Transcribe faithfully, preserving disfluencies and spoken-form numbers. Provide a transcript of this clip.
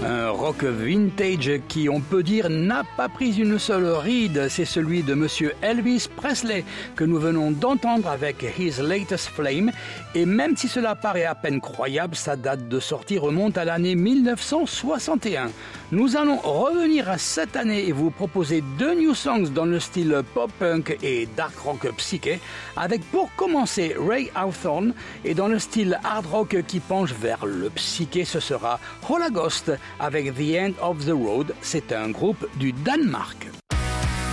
Un rock vintage qui, on peut dire, n'a pas pris une seule ride. C'est celui de monsieur Elvis Presley que nous venons d'entendre avec His Latest Flame. Et même si cela paraît à peine croyable, sa date de sortie remonte à l'année mille neuf cent soixante et un. Nous allons revenir à cette année et vous proposer deux new songs dans le style pop-punk et dark rock psyché, avec pour commencer Ray Hawthorne, et dans le style hard rock qui penche vers le psyché, ce sera Holocaust avec The End of the Road. C'est un groupe du Danemark.